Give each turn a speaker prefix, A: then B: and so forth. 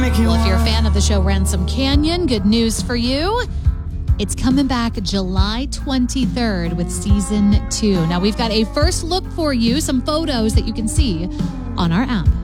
A: Well, if you're a fan of the show Ransom Canyon, good news for you. It's coming back July 23rd with season 2. Now, we've got a first look for you, some photos that you can see on our app.